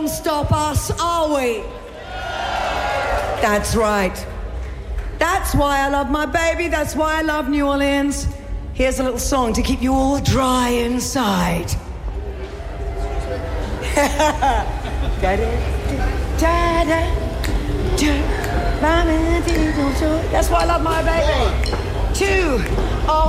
won't stop us, are we? That's right. That's why I love my baby. That's why I love New Orleans. Here's a little song to keep you all dry inside. That's why I love my baby. 2.